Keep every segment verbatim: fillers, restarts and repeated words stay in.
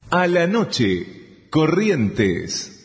A la noche, Corrientes.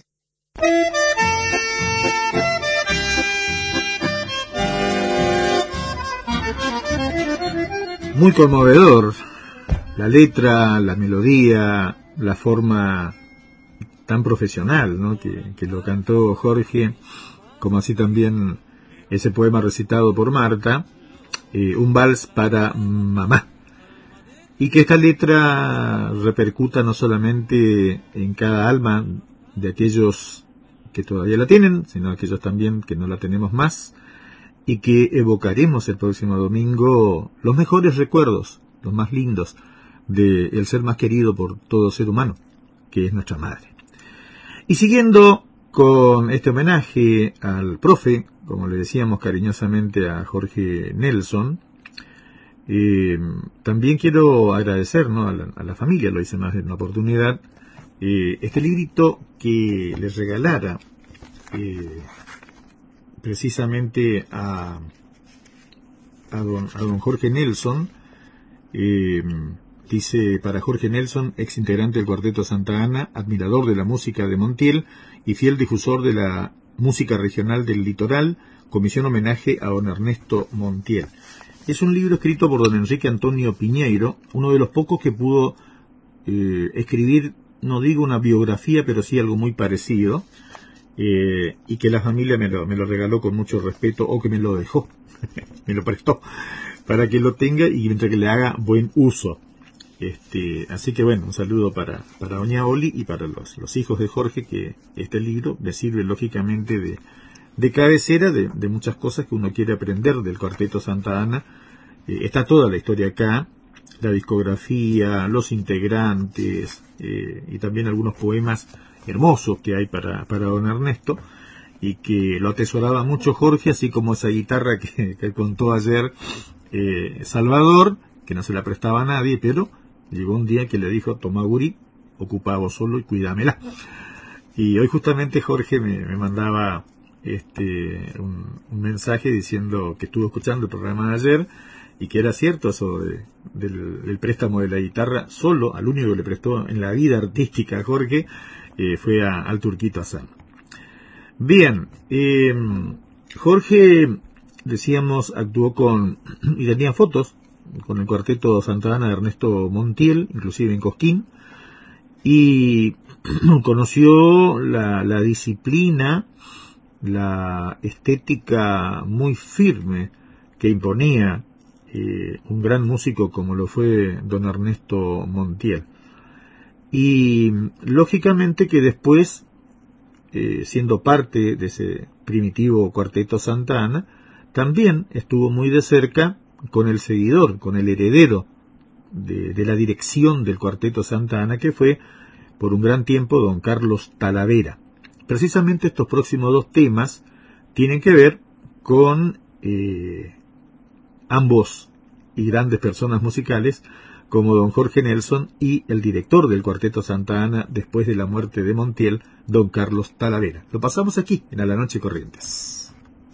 Muy conmovedor, la letra, la melodía, la forma tan profesional, ¿no? que, que lo cantó Jorge, como así también ese poema recitado por Marta, eh, un vals para mamá. Y que esta letra repercuta no solamente en cada alma de aquellos que todavía la tienen, sino aquellos también que no la tenemos más, y que evocaremos el próximo domingo los mejores recuerdos, los más lindos, del ser más querido por todo ser humano, que es nuestra madre. Y siguiendo con este homenaje al profe, como le decíamos cariñosamente a Jorge Nelson, eh, también quiero agradecer, ¿no? a, la, a la familia, lo hice más de una oportunidad, eh, este librito que les regalara eh, precisamente a, a, don, a don Jorge Nelson. eh, Dice: para Jorge Nelson, ex integrante del Cuarteto Santa Ana, admirador de la música de Montiel y fiel difusor de la música regional del litoral, comisión homenaje a don Ernesto Montiel. Es un libro escrito por don Enrique Antonio Piñeiro, uno de los pocos que pudo eh, escribir, no digo una biografía, pero sí algo muy parecido, eh, y que la familia me lo, me lo regaló con mucho respeto, o que me lo dejó, me lo prestó, para que lo tenga y mientras que le haga buen uso. Este, así que bueno, un saludo para, para doña Oli y para los, los hijos de Jorge, que este libro le sirve lógicamente de, de cabecera de, de muchas cosas que uno quiere aprender del Cuarteto Santa Ana. Eh, está toda la historia acá, la discografía, los integrantes, eh, y también algunos poemas hermosos que hay para, para don Ernesto, y que lo atesoraba mucho Jorge, así como esa guitarra que, que contó ayer eh, Salvador, que no se la prestaba a nadie, pero llegó un día que le dijo: toma, Guri, ocupa vos solo y cuídamela. Y hoy justamente Jorge me, me mandaba este un, un mensaje diciendo que estuvo escuchando el programa de ayer y que era cierto eso de, del, del préstamo de la guitarra. Solo al único que le prestó en la vida artística a Jorge eh, fue a, al Turquito Hassan. Bien, eh, Jorge, decíamos, actuó con, y tenía fotos con el Cuarteto Santa Ana de Ernesto Montiel, inclusive en Cosquín, y conoció la, la disciplina, la estética muy firme que imponía eh, un gran músico como lo fue don Ernesto Montiel. Y lógicamente que después, eh, siendo parte de ese primitivo Cuarteto Santa Ana, también estuvo muy de cerca con el seguidor, con el heredero de, de la dirección del Cuarteto Santa Ana, que fue por un gran tiempo don Carlos Talavera. Precisamente estos próximos dos temas tienen que ver con eh, ambos y grandes personas musicales, como don Jorge Nelson y el director del Cuarteto Santa Ana después de la muerte de Montiel, don Carlos Talavera. Lo pasamos aquí en A la Noche Corrientes.